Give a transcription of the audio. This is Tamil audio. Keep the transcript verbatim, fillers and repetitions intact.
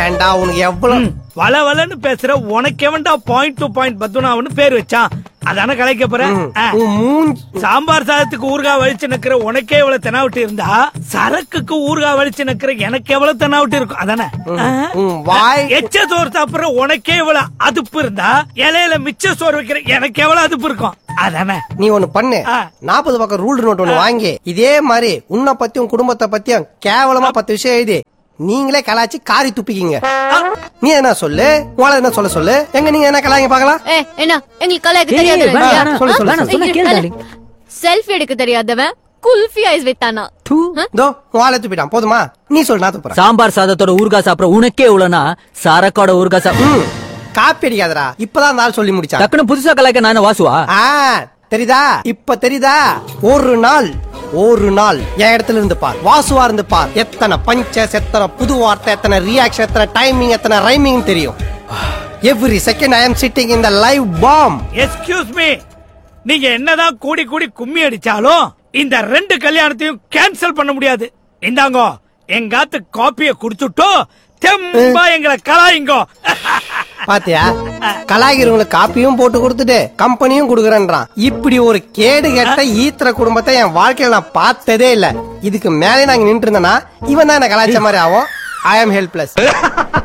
ஏண்டா உனக்கு எவ்வளவு வள வளன்னு பேசுற உனக்கு எவன்டா பாயிண்ட் டு பாயிண்ட் பத்துனாவன்னு பேர் வச்சான். அதான கலைக்க போறேன். சாம்பார் சாதத்துக்கு ஊறுகாய் வலிச்சு நிக்கிற உனக்கே எவ்வளவு தெனாவிட்டு இருந்தா சரக்குக்கு ஊறுகாய் வலிச்சு நிக்கிற எனக்கு எவ்வளவு தெனாவிட்டு இருக்கும். அதானே எச்ச சோறு சாப்பிடுற உனக்கே எவ்வளவு அதுப்பு இருந்தா இலையில மிச்ச சோறு வைக்கிற எனக்கு எவ்வளவு அதுப்பு இருக்கும். அதானே நீ ஒண்ணு பண்ணு, நாற்பது பக்கம் ரூல் நோட் ஒண்ணு வாங்கி இதே மாதிரி உன்னை பத்தியும் குடும்பத்தை பத்தியும் கேவலமா பத்து விஷயம் எழுதி நீங்களே கலாச்சி காரி துப்பிக்கிங்க. நீ என்ன சொல்லு, உங்களை என்ன சொல்ல சொல்லு. எங்க நீங்க என்ன கலாய்ங்க பாக்கலாம். என்ன எங்களுக்கு கலாய்க்க தெரியாது. செல்ஃபி எடுக்க தெரியாதவன் குல்ஃபி ஐஸ் வித்தானா. தோ வாழ துப்பிட்டான். போதுமா நீ சொல்லு, நான் துப்புறேன். சாம்பார் சாதத்தோட ஊறுகாய் சாப்பிட உனக்கே இவ்வளவுனா சரக்கோட ஊறுகாய் சாப்பிட காப்பி அடிக்காதரா. இப்பதான் நாள் சொல்லி முடிச்சா. டக்குனு புதுசா கலாய்க்க நான் வாசுவா. தெரியுதா இப்ப தெரியுதா? ஒரு நாள் ஒரு நாள் என் இடத்துல இருந்து பார், வாசுவா இருந்து பார். எத்தனை பஞ்சஸ், எத்தனை புது வார்த்தை, எத்தனை ரியாக்ஷன், எத்தனை டைமிங், எத்தனை ரைமிங் தெரியும். Every second I am sitting in the live bomb. Excuse me, நீங்க என்னதான் கூடி கூடி கும்மி அடிச்சாலும் இந்த ரெண்டு கல்யாணத்தையும் கேன்சல் பண்ண முடியாது. இந்தாங்கோ எங்காத்து காப்பிய குடிச்சுட்டோ தெம்பா எங்களை கலாயிங்கோ. பாத்தியா, கலாய்கிறவங்களுக்கு காப்பியும் போட்டு கொடுத்துட்டு கம்பெனியும் குடுக்கறேன்றான். இப்படி ஒரு கேடு கெட்ட ஈத்திர குடும்பத்தை என் வாழ்க்கையில நான் பார்த்ததே இல்ல. இதுக்கு மேலே நாங்க நின்று இருந்தேன்னா இவன் தான் என்ன கலாய்ச்ச மாதிரி ஆகும். ஐ ஆம் ஹெல்ப்லெஸ்.